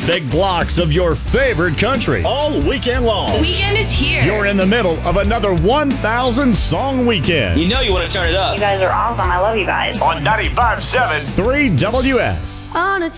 Big blocks of your favorite country all weekend long. The weekend is here. You're in the middle of another 1,000 song weekend. You know you want to turn it up. You guys are awesome. I love you guys. On 95.7 3WS.